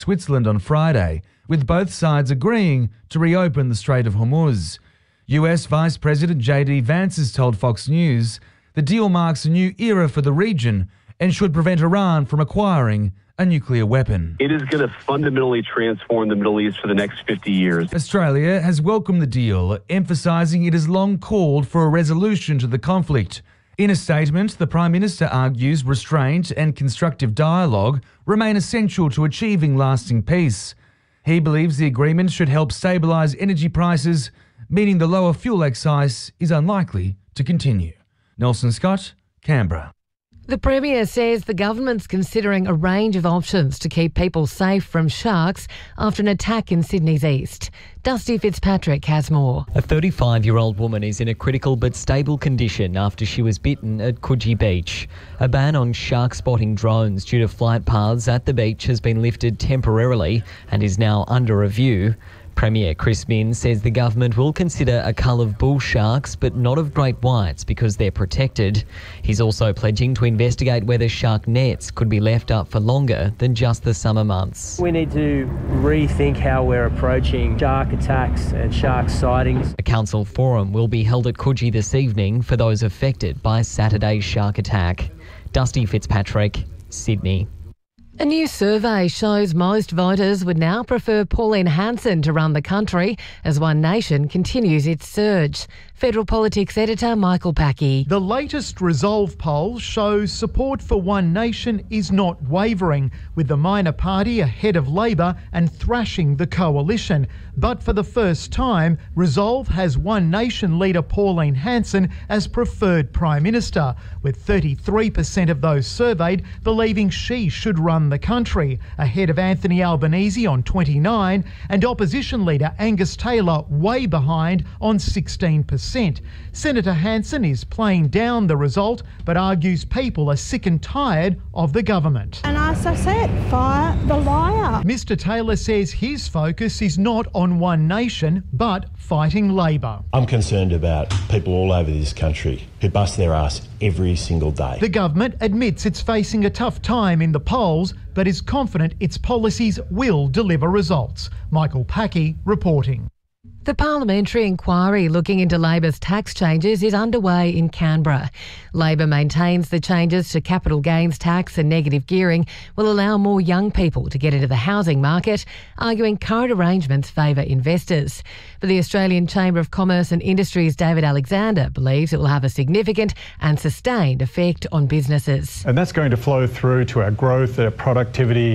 Switzerland on Friday, with both sides agreeing to reopen the Strait of Hormuz. US Vice President J.D. Vance has told Fox News the deal marks a new era for the region and should prevent Iran from acquiring a nuclear weapon. It is going to fundamentally transform the Middle East for the next 50 years. Australia has welcomed the deal, emphasising it has long called for a resolution to the conflict. In a statement, the Prime Minister argues restraint and constructive dialogue remain essential to achieving lasting peace. He believes the agreement should help stabilise energy prices, meaning the lower fuel excise is unlikely to continue. Nelson Scott, Canberra. The Premier says the government's considering a range of options to keep people safe from sharks after an attack in Sydney's east. Dusty Fitzpatrick has more. A 35-year-old woman is in a critical but stable condition after she was bitten at Coogee Beach. A ban on shark spotting drones due to flight paths at the beach has been lifted temporarily and is now under review. Premier Chris Minns says the government will consider a cull of bull sharks but not of great whites because they're protected. He's also pledging to investigate whether shark nets could be left up for longer than just the summer months. We need to rethink how we're approaching shark attacks and shark sightings. A council forum will be held at Coogee this evening for those affected by Saturday's shark attack. Dusty Fitzpatrick, Sydney. A new survey shows most voters would now prefer Pauline Hanson to run the country as One Nation continues its surge. Federal Politics editor Michael Packey. The latest Resolve poll shows support for One Nation is not wavering, with the minor party ahead of Labor and thrashing the coalition. But for the first time, Resolve has One Nation leader Pauline Hanson as preferred Prime Minister, with 33% of those surveyed believing she should run the country, ahead of Anthony Albanese on 29% and opposition leader Angus Taylor way behind on 16%. Senator Hanson is playing down the result but argues people are sick and tired of the government. And as I said, fire the liar. Mr Taylor says his focus is not on One Nation but fighting Labor. I'm concerned about people all over this country who bust their ass every single day. The government admits it's facing a tough time in the polls but is confident its policies will deliver results. Michael Packey reporting. The parliamentary inquiry looking into Labor's tax changes is underway in Canberra. Labor maintains the changes to capital gains tax and negative gearing will allow more young people to get into the housing market, arguing current arrangements favour investors. But the Australian Chamber of Commerce and Industry's David Alexander believes it will have a significant and sustained effect on businesses. And that's going to flow through to our growth, our productivity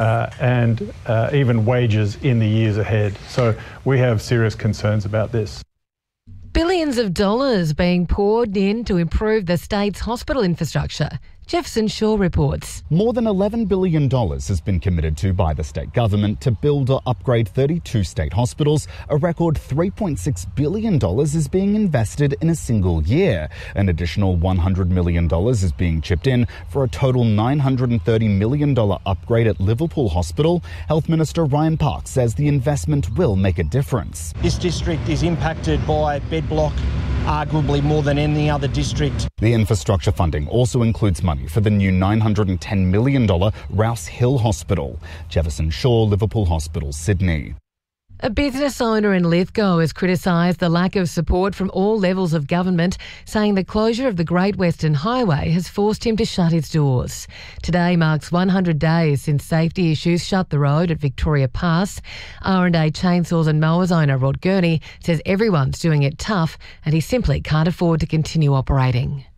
and even wages in the years ahead. So we have serious concerns about this. Billions of dollars being poured in to improve the state's hospital infrastructure. Jefferson Shaw reports. More than $11 billion has been committed to by the state government to build or upgrade 32 state hospitals. A record $3.6 billion is being invested in a single year. An additional $100 million is being chipped in for a total $930 million upgrade at Liverpool Hospital. Health Minister Ryan Park says the investment will make a difference. This district is impacted by bed block arguably more than any other district. The infrastructure funding also includes money for the new $910 million Rouse Hill Hospital. Jefferson Shaw, Liverpool Hospital, Sydney. A business owner in Lithgow has criticised the lack of support from all levels of government, saying the closure of the Great Western Highway has forced him to shut its doors. Today marks 100 days since safety issues shut the road at Victoria Pass. R&A Chainsaws and Mowers owner Rod Gurney says everyone's doing it tough and he simply can't afford to continue operating.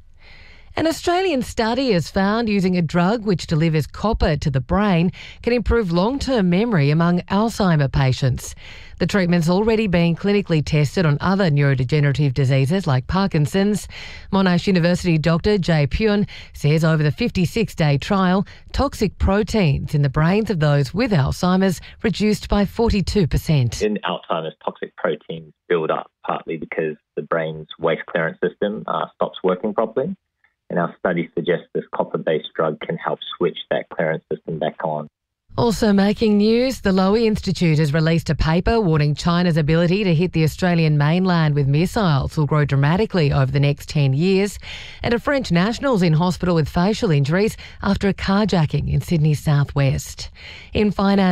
An Australian study has found using a drug which delivers copper to the brain can improve long-term memory among Alzheimer patients. The treatment's already been clinically tested on other neurodegenerative diseases like Parkinson's. Monash University Dr Jay Pune says over the 56-day trial, toxic proteins in the brains of those with Alzheimer's reduced by 42%. In Alzheimer's, toxic proteins build up partly because the brain's waste clearance system stops working properly. And our study suggests this copper-based drug can help switch that clearance system back on. Also making news, the Lowy Institute has released a paper warning China's ability to hit the Australian mainland with missiles will grow dramatically over the next 10 years. And a French national's in hospital with facial injuries after a carjacking in Sydney's southwest. In finance,